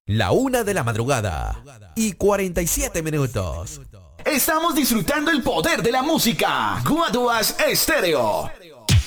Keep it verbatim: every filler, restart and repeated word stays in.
La una de la madrugada y cuarenta y siete minutos. Estamos disfrutando el poder de la música. Guaduas Estéreo.